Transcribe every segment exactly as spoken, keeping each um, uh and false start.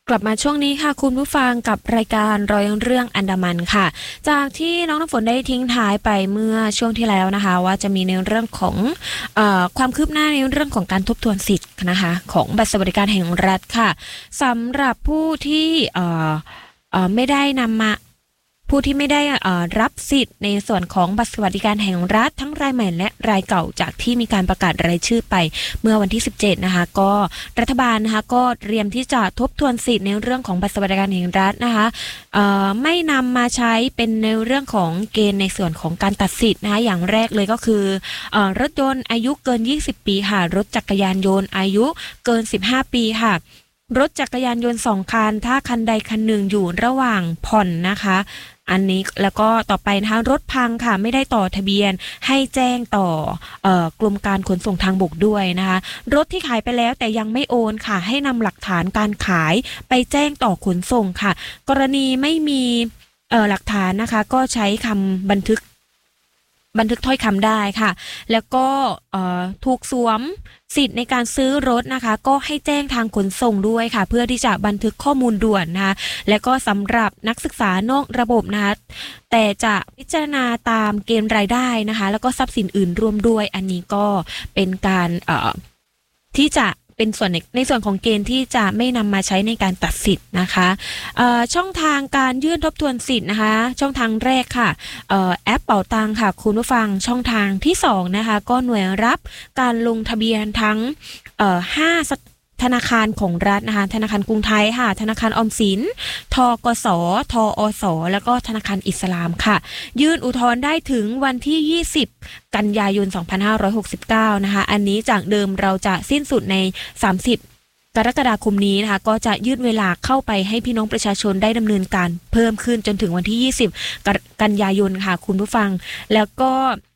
กลับมาช่วงนี้ค่ะคุณผู้ฟังกับรายการรอยเรื่องอันดามันค่ะจากที่น้องน้ำฝนได้ทิ้งท้ายไปเมื่อช่วงที่แล้วนะคะว่าจะมีในเรื่องของเอ่อความคืบหน้าในเรื่องของการทบทวนสิทธิ์นะคะของบัตรสวัสดิการแห่งรัฐค่ะสำหรับผู้ที่เอ่อเอ่อไม่ได้นำมาผู้ที่ไม่ได้รับสิทธิ์ในส่วนของบัตรสวัสดิการแห่งรัฐทั้งรายใหม่และรายเก่าจากที่มีการประกาศรายชื่อไปเมื่อวันที่สิบเจ็ดนะคะก็รัฐบาลนะคะก็เตรียมที่จะทบทวนสิทธิ์ในเรื่องของบัตรสวัสดิการแห่งรัฐนะคะไม่นำมาใช้เป็นในเรื่องของเกณฑ์ในส่วนของการตัดสิทธิ์นะคะอย่างแรกเลยก็คือรถยนต์อายุเกินยี่สิบปีค่ะรถจักรยานยนต์อายุเกินสิบห้าปีค่ะรถจักรยานยนต์สองคันถ้าคันใดคันหนึ่งอยู่ระหว่างผ่อนนะคะอันนี้แล้วก็ต่อไปนะคะรถพังค่ะไม่ได้ต่อทะเบียนให้แจ้งต่อเอ่อกรมการขนส่งทางบกด้วยนะคะรถที่ขายไปแล้วแต่ยังไม่โอนค่ะให้นำหลักฐานการขายไปแจ้งต่อขนส่งค่ะกรณีไม่มีเอ่อหลักฐานนะคะก็ใช้คำบันทึกบันทึกถ้อยคำได้ค่ะแล้วก็ถูกสวมสิทธิ์ในการซื้อรถนะคะก็ให้แจ้งทางขนส่งด้วยค่ะเพื่อที่จะบันทึกข้อมูลด่วนนะคะและก็สำหรับนักศึกษานอกระบบนะคะแต่จะพิจารณาตามเกณฑ์รายได้นะคะแล้วก็ทรัพย์สินอื่นร่วมด้วยอันนี้ก็เป็นการที่จะเป็นส่วนในในส่วนของเกณฑ์ที่จะไม่นำมาใช้ในการตัดสิทธิ์นะคะช่องทางการยื่นทบทวนสิทธิ์นะคะช่องทางแรกค่ะแอปเป๋าตังค่ะคุณผู้ฟังช่องทางที่สองนะคะก็หน่วยรับการลงทะเบียนทั้งห้าธนาคารของรัฐนะคะธนาคารกรุงไทยค่ะธนาคารออมสินทกสทอสแล้วก็ธนาคารอิสลามค่ะยื่นอุทธรณ์ได้ถึงวันที่ยี่สิบกันยายนสองพันห้าร้อยหกสิบเก้านะคะอันนี้จากเดิมเราจะสิ้นสุดในสามสิบกรกฎาคมนี้นะคะก็จะยืดเวลาเข้าไปให้พี่น้องประชาชนได้ดำเนินการเพิ่มขึ้นจนถึงวันที่ยี่สิบกันยายนค่ะคุณผู้ฟังแล้วก็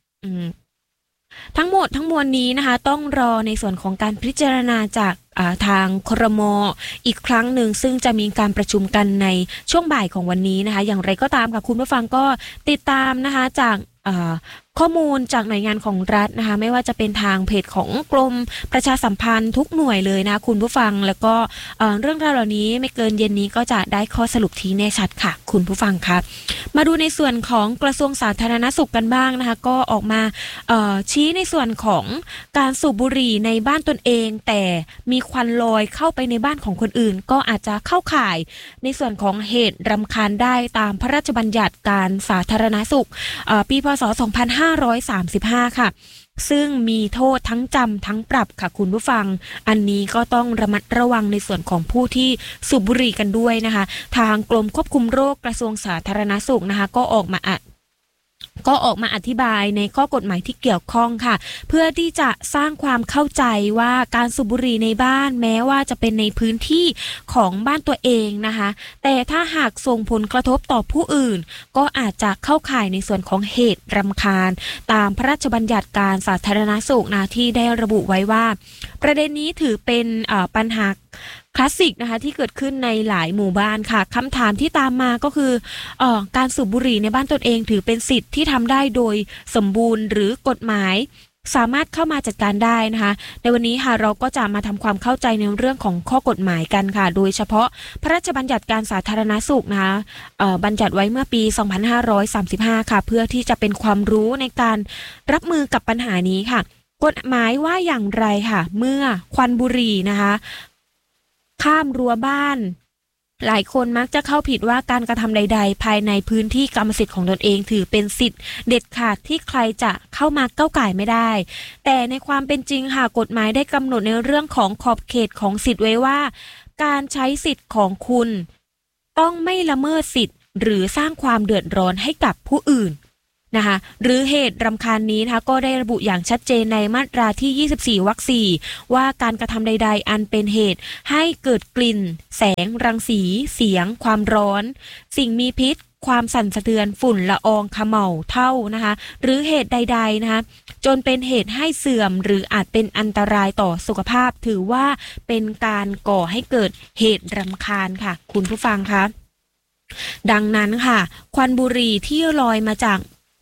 ทั้งหมดทั้งมวลนี้นะคะต้องรอในส่วนของการพิจารณาจากทางครม.อีกครั้งหนึ่งซึ่งจะมีการประชุมกันในช่วงบ่ายของวันนี้นะคะอย่างไรก็ตามค่ะคุณผู้ฟังก็ติดตามนะคะจากข้อมูลจากหน่วยงานของรัฐนะคะไม่ว่าจะเป็นทางเพจของกรมประชาสัมพันธ์ทุกหน่วยเลยนะคุณผู้ฟังแล้วก็เรื่องราวเหล่านี้ไม่เกินเย็นนี้ก็จะได้ข้อสรุปที่แน่ชัดค่ะคุณผู้ฟังครับมาดูในส่วนของกระทรวงสาธารณสุขกันบ้างนะคะก็ออกมาชี้ในส่วนของการสูบบุหรี่ในบ้านตนเองแต่มีควันลอยเข้าไปในบ้านของคนอื่นก็อาจจะเข้าข่ายในส่วนของเหตุรำคาญได้ตามพระราชบัญญัติการสาธารณสุขปีพ.ศ. สองพันห้าร้อยสามสิบห้าค่ะซึ่งมีโทษทั้งจำทั้งปรับค่ะคุณผู้ฟังอันนี้ก็ต้องระมัดระวังในส่วนของผู้ที่สูบบุหรี่กันด้วยนะคะทางกรมควบคุมโรคกระทรวงสาธารณสุขนะคะก็ออกมาอ่ะก็ออกมาอธิบายในข้อกฎหมายที่เกี่ยวข้องค่ะเพื่อที่จะสร้างความเข้าใจว่าการสูบบุหรี่ในบ้านแม้ว่าจะเป็นในพื้นที่ของบ้านตัวเองนะคะแต่ถ้าหากส่งผลกระทบต่อผู้อื่นก็อาจจะเข้าข่ายในส่วนของเหตุรำคาญตามพระราชบัญญัติการสาธารณสุขนะที่ได้ระบุไว้ว่าประเด็นนี้ถือเป็นปัญหาคลาสสิกนะคะที่เกิดขึ้นในหลายหมู่บ้านค่ะคำถามที่ตามมาก็คือเอ่อการสูบบุหรี่ในบ้านตนเองถือเป็นสิทธิ์ที่ทำได้โดยสมบูรณ์หรือกฎหมายสามารถเข้ามาจัดการได้นะคะในวันนี้ค่ะเราก็จะมาทำความเข้าใจในเรื่องของข้อกฎหมายกันค่ะโดยเฉพาะพระราชบัญญัติการสาธารณสุขนะคะเอ่อบัญญัติไว้เมื่อปีสองพันห้าร้อยสามสิบห้าค่ะเพื่อที่จะเป็นความรู้ในการรับมือกับปัญหานี้ค่ะกฎหมายว่าอย่างไรค่ะเมื่อควันบุหรี่นะคะข้ามรั้วบ้านหลายคนมักจะเข้าผิดว่าการกระทำใดๆภายในพื้นที่กรรมสิทธิ์ของตนเองถือเป็นสิทธิ์เด็ดขาดที่ใครจะเข้ามาก้าวก่ายไม่ได้แต่ในความเป็นจริงค่ะกฎหมายได้กำหนดในเรื่องของขอบเขตของสิทธิ์ไว้ว่าการใช้สิทธิ์ของคุณต้องไม่ละเมิดสิทธิ์หรือสร้างความเดือดร้อนให้กับผู้อื่นนะคะหรือเหตุรำคาญนี้นะคะก็ได้ระบุอย่างชัดเจนในมาตราที่ยี่สิบสี่วรรคสี่ว่าการกระทำใดๆอันเป็นเหตุให้เกิดกลิ่นแสงรังสีเสียงความร้อนสิ่งมีพิษความสั่นสะเทือนฝุ่นละอองเขม่าเท่านะคะหรือเหตุใดๆนะคะจนเป็นเหตุให้เสื่อมหรืออาจเป็นอันตรายต่อสุขภาพถือว่าเป็นการก่อให้เกิดเหตุรำคาญค่ะคุณผู้ฟังคะดังนั้นค่ะควันบุหรี่ที่ลอยมาจาก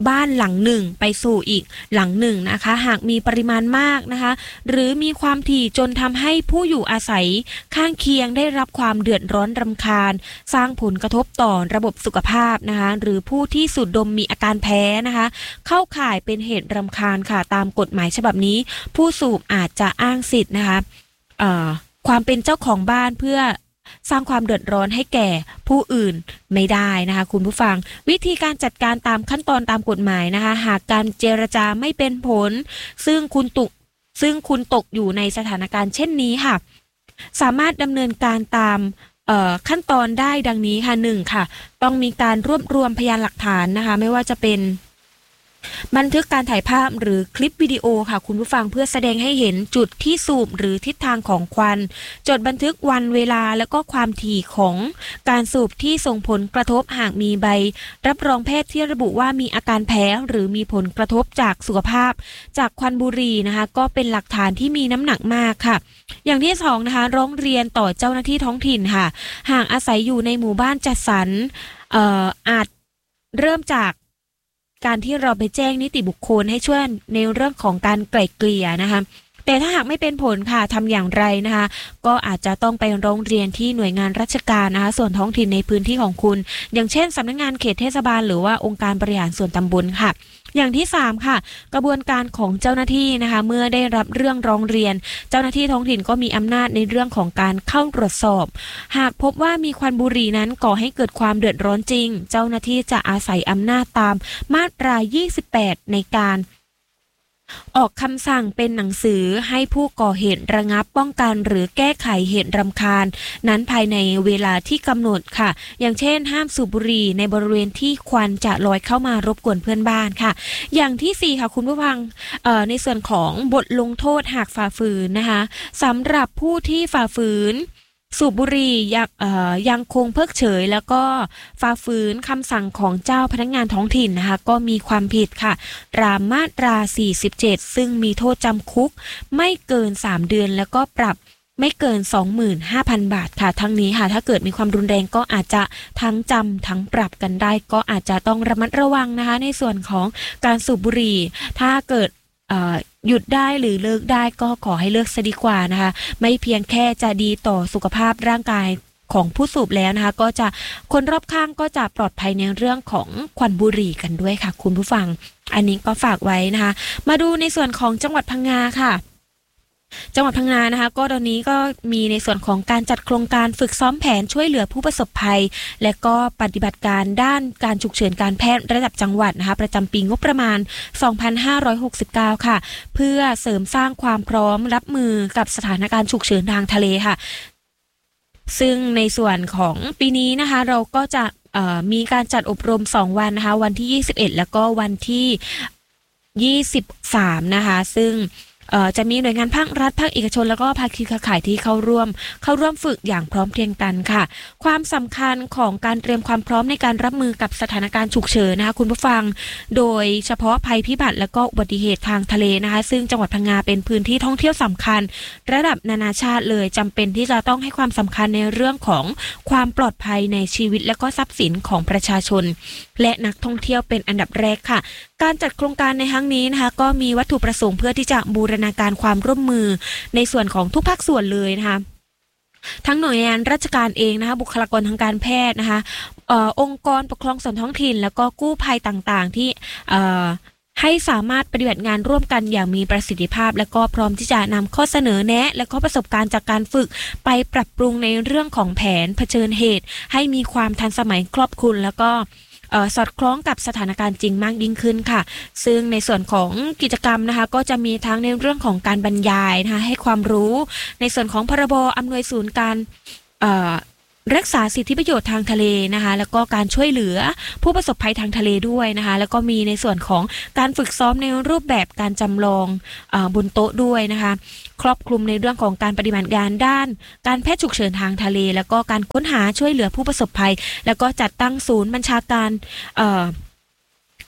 บ้านหลังหนึ่งไปสู่อีกหลังหนึ่งนะคะหากมีปริมาณมากนะคะหรือมีความถี่จนทำให้ผู้อยู่อาศัยข้างเคียงได้รับความเดือดร้อนรำคาญสร้างผลกระทบต่อระบบสุขภาพนะคะหรือผู้ที่สูดดมมีอาการแพ้นะคะเข้าข่ายเป็นเหตุรำคาญค่ะตามกฎหมายฉบับนี้ผู้สูบอาจจะอ้างสิทธิ์นะคะเอ่อความเป็นเจ้าของบ้านเพื่อสร้างความเดือดร้อนให้แก่ผู้อื่นไม่ได้นะคะคุณผู้ฟังวิธีการจัดการตามขั้นตอนตามกฎหมายนะคะหากการเจรจาไม่เป็นผลซึ่งคุณตกซึ่งคุณตกอยู่ในสถานการณ์เช่นนี้ค่ะสามารถดำเนินการตามขั้นตอนได้ดังนี้ค่ะหนึ่งค่ะต้องมีการรวบรวมพยานหลักฐานนะคะไม่ว่าจะเป็นบันทึกการถ่ายภาพหรือคลิปวิดีโอค่ะคุณผู้ฟังเพื่อแสดงให้เห็นจุดที่สูบหรือทิศทางของควันจดบันทึกวันเวลาและก็ความถี่ของการสูบที่ส่งผลกระทบหากมีใบรับรองแพทย์ที่ระบุว่ามีอาการแพ้หรือมีผลกระทบจากสุขภาพจากควันบุหรี่นะคะก็เป็นหลักฐานที่มีน้ำหนักมากค่ะอย่างที่สองนะคะร้องเรียนต่อเจ้าหน้าที่ท้องถิ่นค่ะหากอาศัยอยู่ในหมู่บ้านจัดสรรเอ่ออาจเริ่มจากการที่เราไปแจ้งนิติบุคคลให้ช่วยในเรื่องของการไกล่เกลี่ยนะคะแต่ถ้าหากไม่เป็นผลค่ะทำอย่างไรนะคะก็อาจจะต้องไปร้องเรียนที่หน่วยงานราชการนะคะส่วนท้องถิ่นในพื้นที่ของคุณอย่างเช่นสำนักงานเขตเทศบาลหรือว่าองค์การบริหารส่วนตำบลค่ะอย่างที่สามค่ะกระบวนการของเจ้าหน้าที่นะคะเมื่อได้รับเรื่องร้องเรียนเจ้าหน้าที่ท้องถิ่นก็มีอำนาจในเรื่องของการเข้าตรวจสอบหากพบว่ามีควันบุหรี่นั้นก่อให้เกิดความเดือดร้อนจริงเจ้าหน้าที่จะอาศัยอำนาจตามมาตรายี่สิบแปดในการออกคำสั่งเป็นหนังสือให้ผู้ก่อเหตุระงับป้องกันหรือแก้ไขเหตุรำคาญนั้นภายในเวลาที่กำหนดค่ะอย่างเช่นห้ามสูบบุหรี่ในบริเวณที่ควันจะลอยเข้ามารบกวนเพื่อนบ้านค่ะอย่างที่สี่ค่ะคุณผู้ฟังในส่วนของบทลงโทษหากฝ่าฝืนนะคะสำหรับผู้ที่ฝ่าฝืนสูบบุหรี่ยังยังคงเพิกเฉยแล้วก็ฝ่าฝืนคำสั่งของเจ้าพนักงานท้องถิ่นนะคะก็มีความผิดค่ะตามมาตราสี่สิบเจ็ดซึ่งมีโทษจำคุกไม่เกินสามเดือนแล้วก็ปรับไม่เกิน สองหมื่นห้าพัน บาทค่ะทั้งนี้ค่ะถ้าเกิดมีความรุนแรงก็อาจจะทั้งจำทั้งปรับกันได้ก็อาจจะต้องระมัดระวังนะคะในส่วนของการสูบบุหรี่ถ้าเกิดหยุดได้หรือเลิกได้ก็ขอให้เลิกซะดีกว่านะคะไม่เพียงแค่จะดีต่อสุขภาพร่างกายของผู้สูบแล้วนะคะก็จะคนรอบข้างก็จะปลอดภัยในเรื่องของควันบุหรี่กันด้วยค่ะคุณผู้ฟังอันนี้ก็ฝากไว้นะคะมาดูในส่วนของจังหวัดพังงาค่ะจังหวัดพังงานะคะก็ตอนนี้ก็มีในส่วนของการจัดโครงการฝึกซ้อมแผนช่วยเหลือผู้ประสบภัยและก็ปฏิบัติการด้านการฉุกเฉินการแพทย์ระดับจังหวัดนะคะประจำปีงบประมาณสองพันห้าร้อยหกสิบเก้าค่ะเพื่อเสริมสร้างความพร้อมรับมือกับสถานการณ์ฉุกเฉินทางทะเลค่ะซึ่งในส่วนของปีนี้นะคะเราก็จะมีการจัดอบรมสองวันนะคะวันที่ยี่สิบเอ็ดแล้วก็วันที่ยี่สิบสามนะคะซึ่งจะมีหน่วยงานภาครัฐภาคเอกชนแล้วก็ภาคีเครือข่ายที่เข้าร่วมเข้าร่วมฝึกอย่างพร้อมเพรียงกันค่ะความสำคัญของการเตรียมความพร้อมในการรับมือกับสถานการณ์ฉุกเฉินนะคะคุณผู้ฟังโดยเฉพาะภัยพิบัติและก็อุบัติเหตุทางทะเลนะคะซึ่งจังหวัดพังงาเป็นพื้นที่ท่องเที่ยวสำคัญระดับนานาชาติเลยจำเป็นที่จะต้องให้ความสำคัญในเรื่องของความปลอดภัยในชีวิตและก็ทรัพย์สินของประชาชนและนักท่องเที่ยวเป็นอันดับแรกค่ะการจัดโครงการในครั้งนี้นะคะก็มีวัตถุประสงค์เพื่อที่จะบูรณาการความร่วมมือในส่วนของทุกภาคส่วนเลยนะคะทั้งหน่วยงานราชการเองนะคะบุคลากรทางการแพทย์นะคะเอ่อองค์กรปกครองส่วนท้องถิ่นแล้วก็กู้ภัยต่างๆที่เอ่อให้สามารถปฏิบัติงานร่วมกันอย่างมีประสิทธิภาพและก็พร้อมที่จะนำข้อเสนอแนะและก็ประสบการณ์จากการฝึกไปปรับปรุงในเรื่องของแผนเผชิญเหตุให้มีความทันสมัยครอบคลุมแล้วก็สอดคล้องกับสถานการณ์จริงมากยิ่งขึ้นค่ะซึ่งในส่วนของกิจกรรมนะคะก็จะมีทั้งในเรื่องของการบรรยายนะคะให้ความรู้ในส่วนของพรบอำนวยศูนย์การรักษาสิทธิประโยชน์ทางทะเลนะคะแล้วก็การช่วยเหลือผู้ประสบภัยทางทะเลด้วยนะคะแล้วก็มีในส่วนของการฝึกซ้อมในรูปแบบการจำลองบนโต๊ะด้วยนะคะครอบคลุมในเรื่องของการปฏิบัติงานด้านการแพทย์ฉุกเฉินทางทะเลแล้วก็การค้นหาช่วยเหลือผู้ประสบภัยแล้วก็จัดตั้งศูนย์บัญชาการ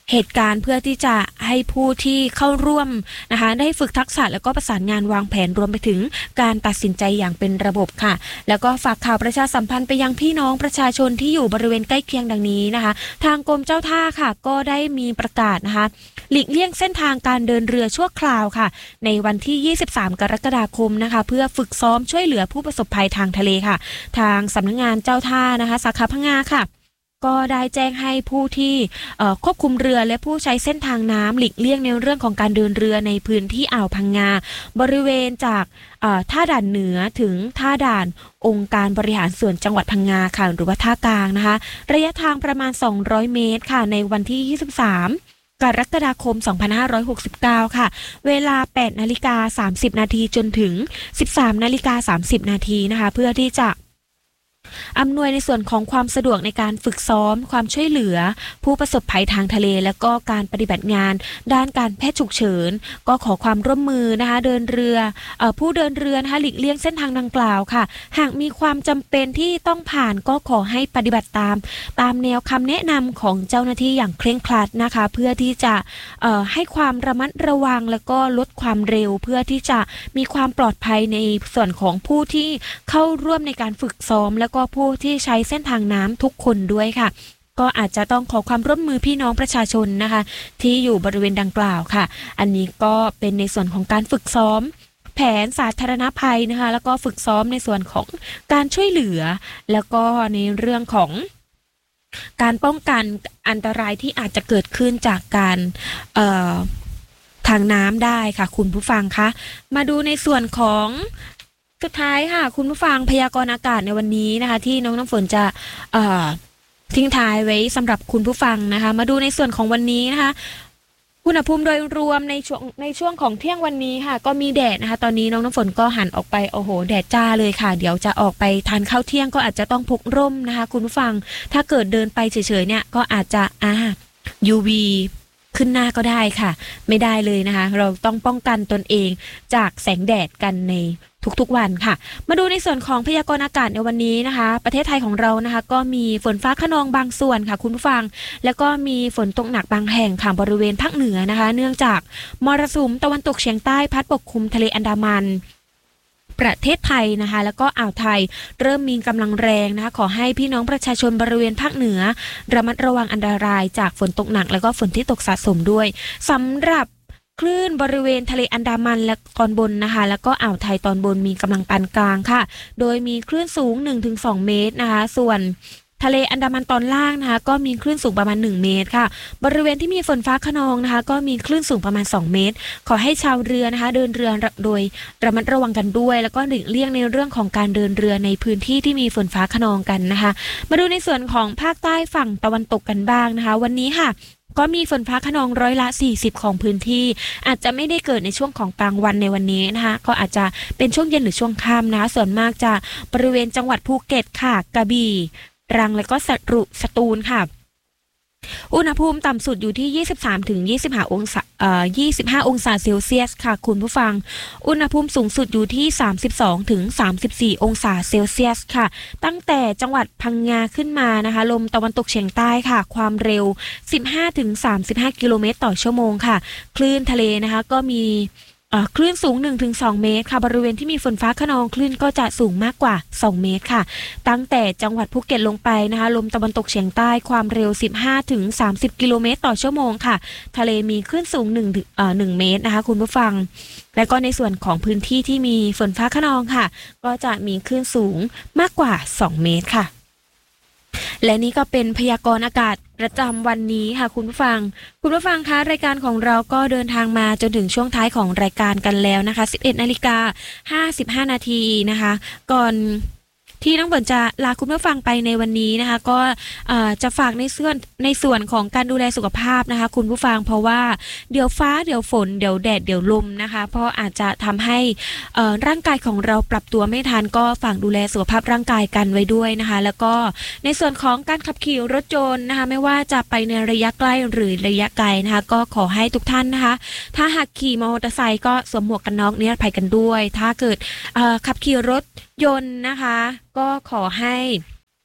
เหตุการณ์เพื่อที่จะให้ผู้ที่เข้าร่วมนะคะได้ฝึกทักษะแล้วก็ประสานงานวางแผนรวมไปถึงการตัดสินใจอย่างเป็นระบบค่ะแล้วก็ฝากข่าวประชาสัมพันธ์ไปยังพี่น้องประชาชนที่อยู่บริเวณใกล้เคียงดังนี้นะคะทางกรมเจ้าท่าค่ะก็ได้มีประกาศนะคะหลีกเลี่ยงเส้นทางการเดินเรือชั่วคราวค่ะในวันที่ยี่สิบสามกรกฎาคมนะคะเพื่อฝึกซ้อมช่วยเหลือผู้ประสบภัยทางทะเลค่ะทางสำนักงานเจ้าท่านะคะสาขาพังงาค่ะก็ได้แจ้งให้ผู้ที่ควบคุมเรือและผู้ใช้เส้นทางน้ำหลีกเลี่ยงในเรื่องของการเดินเรือในพื้นที่อ่าวพังงาบริเวณจากท่าด่านเหนือถึงท่าด่านองค์การบริหารส่วนจังหวัดพังงาค่ะหรือว่าท่ากลางนะคะระยะทางประมาณสองร้อยเมตรค่ะในวันที่ยี่สิบสามกรกฎาคมสองพันห้าร้อยหกสิบเก้าค่ะเวลา แปดนาฬิกาสามสิบนาทีจนถึง สิบสามนาฬิกาสามสิบนาทีนะคะเพื่อที่จะอำนวยในส่วนของความสะดวกในการฝึกซ้อมความช่วยเหลือผู้ประสบภัยทางทะเลและก็การปฏิบัติงานด้านการแพทย์ฉุกเฉินก็ขอความร่วมมือนะคะเดินเรือเอ่อผู้เดินเรือนะคะหลีกเลี่ยงเส้นทางดังกล่าวค่ะหากมีความจำเป็นที่ต้องผ่านก็ขอให้ปฏิบัติตามตามแนวคำแนะนำของเจ้าหน้าที่อย่างเคร่งครัดนะคะเพื่อที่จะเอ่อให้ความระมัดระวังแล้วก็ลดความเร็วเพื่อที่จะมีความปลอดภัยในส่วนของผู้ที่เข้าร่วมในการฝึกซ้อมแล้วก็ผู้ที่ใช้เส้นทางน้ำทุกคนด้วยค่ะก็อาจจะต้องขอความร่วมมือพี่น้องประชาชนนะคะที่อยู่บริเวณดังกล่าวค่ะอันนี้ก็เป็นในส่วนของการฝึกซ้อมแผนสาธารณภัยนะคะแล้วก็ฝึกซ้อมในส่วนของการช่วยเหลือแล้วก็ในเรื่องของการป้องกันอันตรายที่อาจจะเกิดขึ้นจากการเอ่อทางน้ำได้ค่ะคุณผู้ฟังคะมาดูในส่วนของสุดท้ายค่ะคุณผู้ฟังพยากรณ์อากาศในวันนี้นะคะที่น้องน้ำฝนจะเอ่อทิ้งท้ายไว้สำหรับคุณผู้ฟังนะคะมาดูในส่วนของวันนี้นะคะอุณหภูมิโดยรวมในช่วงในช่วงของเที่ยงวันนี้ค่ะก็มีแดดนะคะตอนนี้น้องน้ำฝนก็หันออกไปโอ้โหแดดจ้าเลยค่ะเดี๋ยวจะออกไปทานข้าวเที่ยงก็อาจจะต้องพกร่มนะคะคุณผู้ฟังถ้าเกิดเดินไปเฉยๆเนี่ยก็อาจจะอ่า ยู วี ขึ้นหน้าก็ได้ค่ะไม่ได้เลยนะคะเราต้องป้องกันตนเองจากแสงแดดกันในทุกๆวันค่ะมาดูในส่วนของพยากรณ์อากาศในวันนี้นะคะประเทศไทยของเรานะคะก็มีฝนฟ้าคะนองบางส่วนค่ะคุณผู้ฟังแล้วก็มีฝนตกหนักบางแห่งค่ะบริเวณภาคเหนือนะคะเนื่องจากมรสุมตะวันตกเฉียงใต้พัดปกคลุมทะเลอันดามันประเทศไทยนะคะแล้วก็อ่าวไทยเริ่มมีกำลังแรงนะคะขอให้พี่น้องประชาชนบริเวณภาคเหนือระมัดระวังอันตรายจากฝนตกหนักแล้วก็ฝนที่ตกสะสมด้วยสำหรับคลื่นบริเวณทะเลอันดามันและตอนบนนะคะแล้วก็อ่าวไทยตอนบนมีกำลังปานกลางค่ะโดยมีคลื่นสูง หนึ่งถึงสอง เมตรนะคะส่วนทะเลอันดามันตอนล่างนะคะก็มีคลื่นสูงประมาณหนึ่งเมตรค่ะบริเวณที่มีฝนฟ้าคะนองนะคะก็มีคลื่นสูงประมาณสองเมตรขอให้ชาวเรือนะคะเดินเรือโดยระมัดระวังกันด้วยแล้วก็หลีกเลี่ยงในเรื่องของการเดินเรือในพื้นที่ที่มีฝนฟ้าคะนองกันนะคะมาดูในส่วนของภาคใต้ฝั่งตะวันตกกันบ้างนะคะวันนี้ค่ะก็มีฝนฟ้าคะนองร้อยละสี่สิบของพื้นที่อาจจะไม่ได้เกิดในช่วงของกลางวันในวันนี้นะคะก็อาจจะเป็นช่วงเย็นหรือช่วงค่ำนะส่วนมากจะบริเวณจังหวัดภูเก็ตค่ะกระบี่ตรังและก็สรุสตูลค่ะอุณหภูมิต่ำสุดอยู่ที่ ยี่สิบสามถึงยี่สิบห้า องศาเอ่อยี่สิบห้าองศาเซลเซียสค่ะคุณผู้ฟังอุณหภูมิสูงสุดอยู่ที่ สามสิบสองถึงสามสิบสี่ องศาเซลเซียสค่ะตั้งแต่จังหวัดพังงาขึ้นมานะคะลมตะวันตกเฉียงใต้ค่ะความเร็ว สิบห้าถึงสามสิบห้า กิโลเมตรต่อชั่วโมงค่ะคลื่นทะเลนะคะก็มีคลื่นสูง หนึ่งถึงสอง เมตรค่ะบริเวณที่มีฝนฟ้าคะนองคลื่นก็จะสูงมากกว่าสองเมตรค่ะตั้งแต่จังหวัดภูเก็ตลงไปนะคะลมตะวันตกเฉียงใต้ความเร็ว สิบห้าถึงสามสิบ กิโลเมตรต่อชั่วโมงค่ะทะเลมีคลื่นสูง1เอ่อ1เมตรนะคะคุณผู้ฟังและก็ในส่วนของพื้นที่ที่มีฝนฟ้าคะนองค่ะก็จะมีคลื่นสูงมากกว่าสองเมตรค่ะและนี่ก็เป็นพยากรณ์อากาศประจำวันนี้ค่ะคุณผู้ฟังคุณผู้ฟังคะรายการของเราก็เดินทางมาจนถึงช่วงท้ายของรายการกันแล้วนะคะ สิบเอ็ดนาฬิกาห้าสิบห้า นาทีนะคะก่อนที่น้องฝนจะลาคุณผู้ฟังไปในวันนี้นะคะก็จะฝากในส่วนในส่วนของการดูแลสุขภาพนะคะคุณผู้ฟังเพราะว่าเดี๋ยวฟ้าเดี๋ยวฝนเดี๋ยวแดดเดี๋ยวลมนะคะเพราะอาจจะทำให้ร่างกายของเราปรับตัวไม่ทันก็ฝากดูแลสุขภาพร่างกายกันไว้ด้วยนะคะแล้วก็ในส่วนของการขับขี่รถยนต์นะคะไม่ว่าจะไปในระยะใกล้หรือระยะไกลนะคะก็ขอให้ทุกท่านนะคะถ้าหากขี่มอเตอร์ไซค์ก็สวมหมวกกันน็อกนิรภัยกันด้วยถ้าเกิดขับขี่รถยนต์นะคะก็ขอให้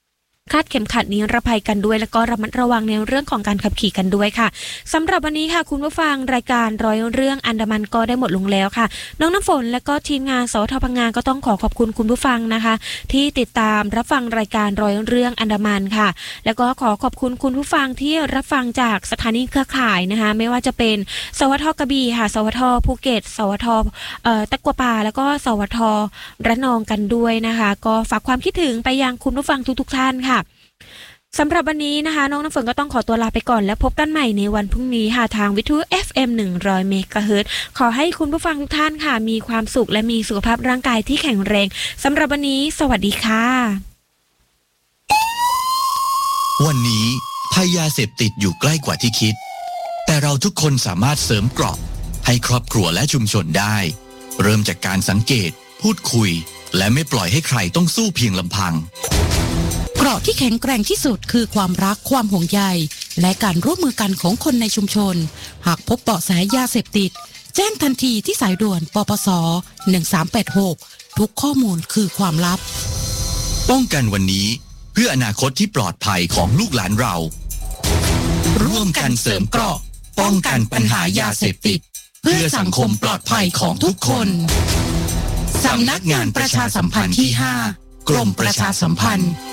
คาดเข็มขัดนิรภัยกันด้วยแล้วก็ระมัดระวังในเรื่องของการขับขี่กันด้วยค่ะสำหรับวันนี้ค่ะคุณผู้ฟังรายการร้อยเรื่องอันดามันก็ได้หมดลงแล้วค่ะน้องน้ำฝนและก็ทีมงานสวทพังงาก็ต้องขอขอบคุณคุณผู้ฟังนะคะที่ติดตามรับฟังรายการร้อยเรื่องอันดามันค่ะแล้วก็ขอขอบคุณคุณผู้ฟังที่รับฟังจากสถานีเครือข่ายนะคะไม่ว่าจะเป็นสวทกระบี่ค่ะสวทภูเก็ตสวทเอ่อตะกัวป่าแล้วก็สวทระนองกันด้วยนะคะก็ฝากความคิดถึงไปยังคุณผู้ฟังทุกๆท่านค่ะสำหรับวันนี้นะคะน้องน้ำฝนก็ต้องขอตัวลาไปก่อนแล้วพบกันใหม่ในวันพรุ่งนี้ค่ะทางวิทยุ เอฟ เอ็ม หนึ่งร้อย เมกะเฮิรตซ์ขอให้คุณผู้ฟังทุกท่านค่ะมีความสุขและมีสุขภาพร่างกายที่แข็งแรงสำหรับวันนี้สวัสดีค่ะวันนี้ภัยยาเสพติดอยู่ใกล้กว่าที่คิดแต่เราทุกคนสามารถเสริมเกราะให้ครอบครัวและชุมชนได้เริ่มจากการสังเกตพูดคุยและไม่ปล่อยให้ใครต้องสู้เพียงลำพังเกราะที่แข็งแกร่งที่สุดคือความรักความห่วงใยและการร่วมมือกันของคนในชุมชนหากพบเบาะแสยาเสพติดแจ้งทันทีที่สายด่วนปปสหนึ่งสามแปดหกทุกข้อมูลคือความลับป้องกันวันนี้เพื่ออนาคตที่ปลอดภัยของลูกหลานเราร่วมกันเสริมเกราะป้องกันปัญหายาเสพติดเพื่อสังคมปลอดภัยของทุกคนสำนักงานประชาสัมพันธ์ที่ห้ากรมประชาสัมพันธ์